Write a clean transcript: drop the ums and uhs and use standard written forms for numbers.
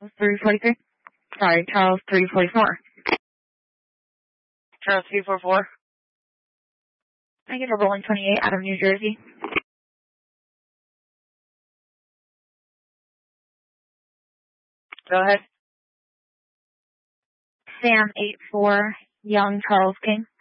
343. Sorry, Charles 344. Charles 344. I get a rolling 28 out of New Jersey. Go ahead. Sam 84, Young Charles King.